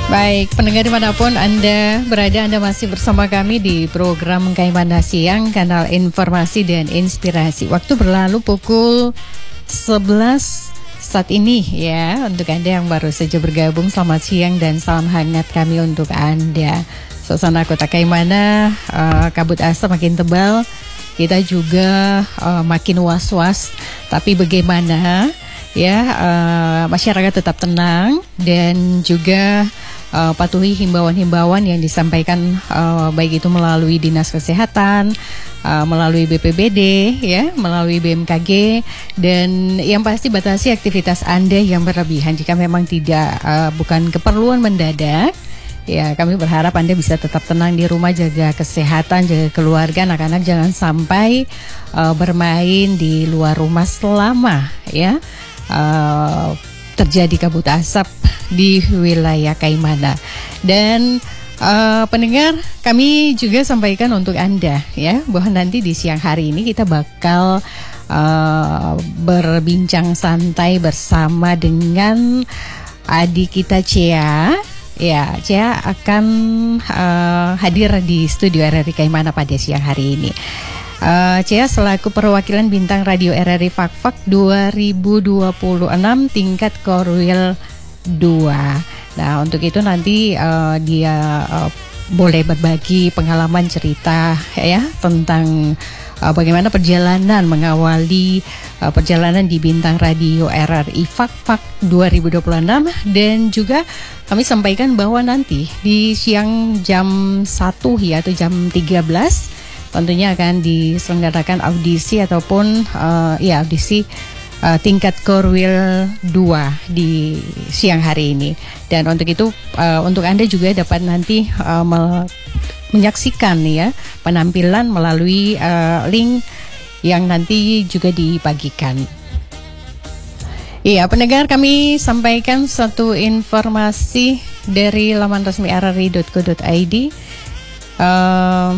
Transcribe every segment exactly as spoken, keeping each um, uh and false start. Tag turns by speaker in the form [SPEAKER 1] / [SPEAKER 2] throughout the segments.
[SPEAKER 1] Baik, pendengar dimanapun Anda berada, Anda masih bersama kami di program Kaimana Siang, kanal informasi dan inspirasi. Waktu berlalu pukul sebelas saat ini ya. Untuk Anda yang baru saja bergabung, selamat siang dan salam hangat kami untuk Anda. Suasana kota Kaimana, uh, kabut asap makin tebal, kita juga uh, makin was-was. Tapi bagaimana ya, uh, masyarakat tetap tenang dan juga Uh, patuhi himbauan-himbauan yang disampaikan uh, baik itu melalui Dinas Kesehatan, uh, melalui B P B D, ya, melalui B M K G, dan yang pasti batasi aktivitas Anda yang berlebihan jika memang tidak uh, bukan keperluan mendadak. Ya, kami berharap Anda bisa tetap tenang di rumah, jaga kesehatan, jaga keluarga, anak-anak jangan sampai uh, bermain di luar rumah selama ya uh, terjadi kabut asap di wilayah Kaimana. Dan uh, pendengar, kami juga sampaikan untuk Anda ya, bahwa nanti di siang hari ini kita bakal uh, berbincang santai bersama dengan adik kita Cia. Ya, Cia akan uh, hadir di studio R R I Kaimana pada siang hari ini. Uh, Cia selaku perwakilan bintang radio R R I Fakfak dua ribu dua puluh enam tingkat Korwil dua. Nah, untuk itu nanti uh, dia uh, boleh berbagi pengalaman cerita ya tentang uh, bagaimana perjalanan mengawali uh, perjalanan di bintang radio R R I Fakfak dua ribu dua puluh enam. Dan juga kami sampaikan bahwa nanti di siang jam satu ya atau jam tiga belas tentunya akan diselenggarakan audisi ataupun uh, ya audisi Uh, tingkat Korwil dua di siang hari ini. Dan untuk itu uh, untuk Anda juga dapat nanti uh, me- menyaksikan ya penampilan melalui uh, link yang nanti juga dibagikan. Iya, pendengar, kami sampaikan satu informasi dari laman resmi r r i dot co dot i d. Uh,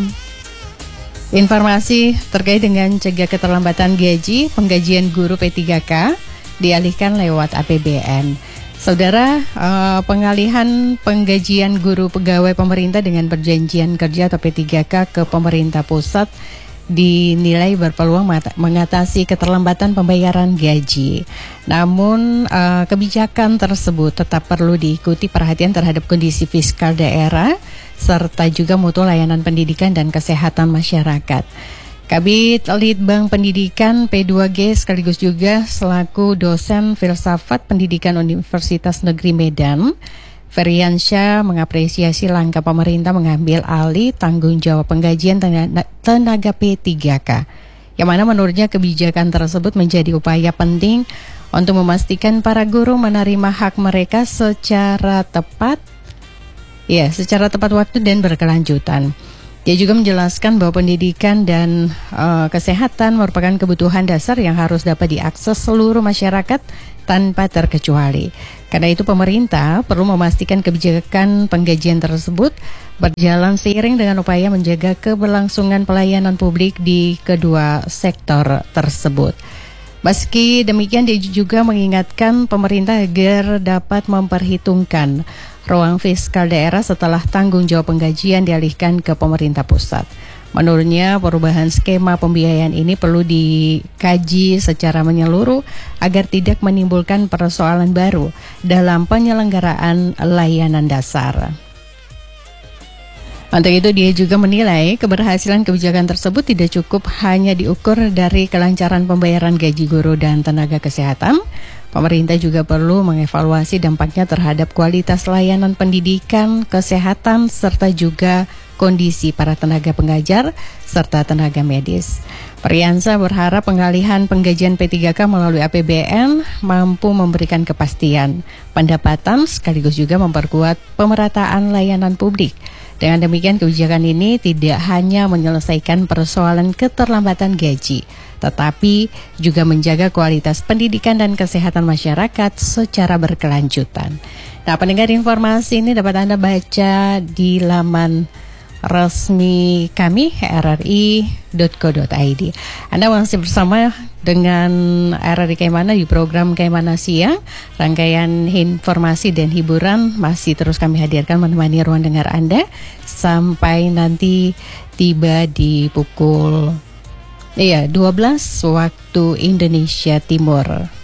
[SPEAKER 1] Informasi terkait dengan cegah keterlambatan gaji, penggajian guru P tiga K dialihkan lewat A P B N. Saudara, eh, pengalihan penggajian guru pegawai pemerintah dengan perjanjian kerja atau P tiga K ke pemerintah pusat dinilai berpeluang mengatasi keterlambatan pembayaran gaji. Namun eh, kebijakan tersebut tetap perlu diikuti perhatian terhadap kondisi fiskal daerah serta juga mutu layanan pendidikan dan kesehatan masyarakat. Kabid Litbang Pendidikan P dua G sekaligus juga selaku dosen filsafat pendidikan Universitas Negeri Medan, Feriansyah, mengapresiasi langkah pemerintah mengambil alih tanggung jawab penggajian tenaga P tiga K, yang mana menurutnya kebijakan tersebut menjadi upaya penting untuk memastikan para guru menerima hak mereka secara tepat, ya, secara tepat waktu dan berkelanjutan. Dia juga menjelaskan bahwa pendidikan dan uh, kesehatan merupakan kebutuhan dasar yang harus dapat diakses seluruh masyarakat tanpa terkecuali. Karena itu pemerintah perlu memastikan kebijakan penggajian tersebut berjalan seiring dengan upaya menjaga keberlangsungan pelayanan publik di kedua sektor tersebut. Meski demikian, dia juga mengingatkan pemerintah agar dapat memperhitungkan ruang fiskal daerah setelah tanggung jawab penggajian dialihkan ke pemerintah pusat. Menurutnya, perubahan skema pembiayaan ini perlu dikaji secara menyeluruh agar tidak menimbulkan persoalan baru dalam penyelenggaraan layanan dasar. Untuk itu, dia juga menilai keberhasilan kebijakan tersebut tidak cukup hanya diukur dari kelancaran pembayaran gaji guru dan tenaga kesehatan. Pemerintah juga perlu mengevaluasi dampaknya terhadap kualitas layanan pendidikan, kesehatan, serta juga kondisi para tenaga pengajar serta tenaga medis. Feriansyah berharap pengalihan penggajian P tiga K melalui A P B N mampu memberikan kepastian pendapatan sekaligus juga memperkuat pemerataan layanan publik. Dengan demikian, kebijakan ini tidak hanya menyelesaikan persoalan keterlambatan gaji, tetapi juga menjaga kualitas pendidikan dan kesehatan masyarakat secara berkelanjutan. Nah, pendengar, informasi ini dapat Anda baca di laman resmi kami r r i dot co dot i d. Anda masih bersama dengan R R I Kaimana di program Kaimana Siang. Rangkaian informasi dan hiburan masih terus kami hadirkan menemani ruang dengar Anda sampai nanti tiba di pukul iya dua belas waktu Indonesia Timur.